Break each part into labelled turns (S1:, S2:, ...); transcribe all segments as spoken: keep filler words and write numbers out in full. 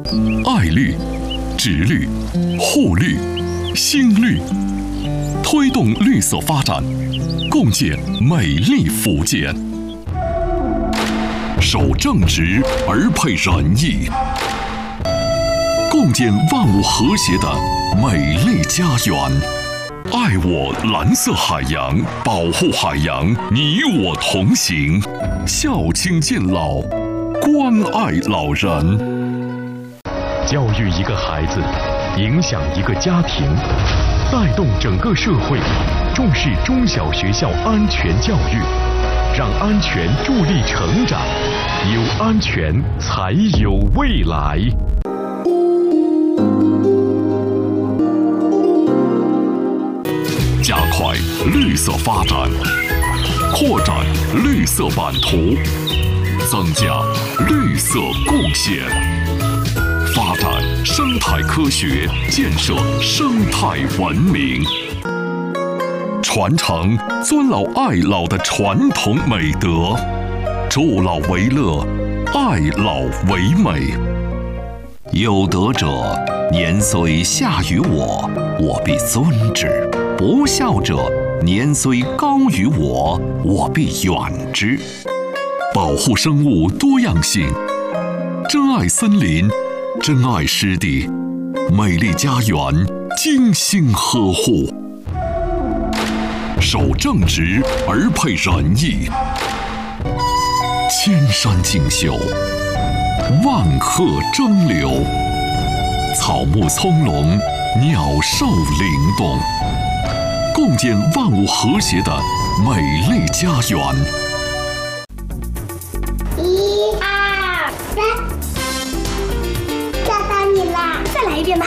S1: 爱绿、植绿、护绿、新绿，推动绿色发展，共建美丽福建。守正直而配仁义，共建万物和谐的美丽家园。爱我蓝色海洋，保护海洋，你我同行。孝亲敬老，关爱老人。
S2: 教育一个孩子，影响一个家庭，带动整个社会，重视中小学校安全教育，让安全助力成长，有安全才有未来。
S1: 加快绿色发展，扩展绿色版图，增加绿色贡献，发展生态科学，建设生态文明，传承尊老爱老的传统美德，助老为乐，爱老为美。有德者，年虽下于我，我必尊之；不孝者，年虽高于我，我必远之。保护生物多样性，珍爱森林，珍爱湿地，美丽家园精心呵护。守正直而配仁义，千山竞秀，万壑争流，草木葱茏，鸟兽灵动，共建万物和谐的美丽家园。
S3: 一二三，抓到你啦！再来一遍吧。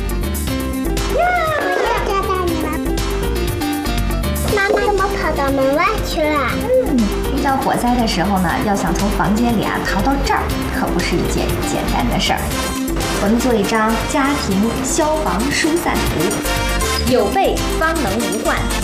S3: 抓到你了！妈妈怎么跑到门外去了？
S4: 嗯，遇到火灾的时候呢，要想从房间里啊逃到这儿，可不是一件简单的事儿。我们做一张家庭消防疏散图，有备方能无患。